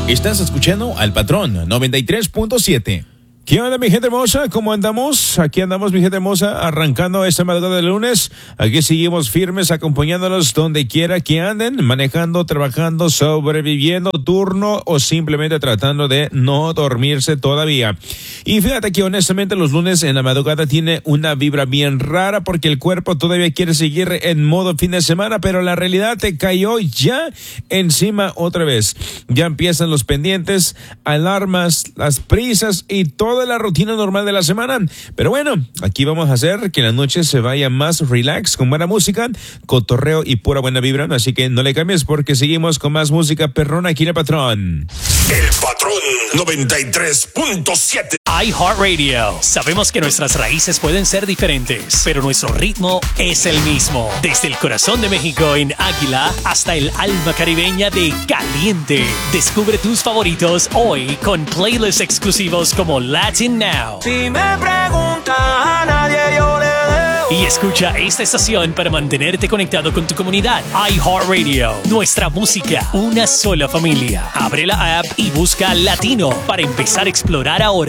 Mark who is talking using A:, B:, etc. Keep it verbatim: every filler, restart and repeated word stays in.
A: Estás escuchando al Patrón noventa y tres punto siete.
B: ¿Qué onda, mi gente hermosa? ¿Cómo andamos? Aquí andamos, mi gente hermosa, arrancando esta madrugada de lunes. Aquí seguimos firmes, acompañándolos donde quiera que anden, manejando, trabajando, sobreviviendo, turno o simplemente tratando de no dormirse todavía. Y fíjate que honestamente los lunes en la madrugada tiene una vibra bien rara porque el cuerpo todavía quiere seguir en modo fin de semana, pero la realidad te cayó ya encima otra vez. Ya empiezan los pendientes, alarmas, las prisas y todo de la rutina normal de la semana. Pero bueno, aquí vamos a hacer que la noche se vaya más relax, con buena música, cotorreo y pura buena vibra. Así que no le cambies porque seguimos con más música perrona aquí en el Patrón.
C: El Patrón noventa y tres punto siete.
D: iHeartRadio. Sabemos que nuestras raíces pueden ser diferentes, pero nuestro ritmo es el mismo. Desde el corazón de México en Águila hasta el alma caribeña de Caliente. Descubre tus favoritos hoy con playlists exclusivos como Latin Now.
E: Si me preguntas a nadie yo le dejo.
D: Y escucha esta estación para mantenerte conectado con tu comunidad. iHeartRadio. Nuestra música, una sola familia. Abre la app y busca Latino para empezar a explorar ahora.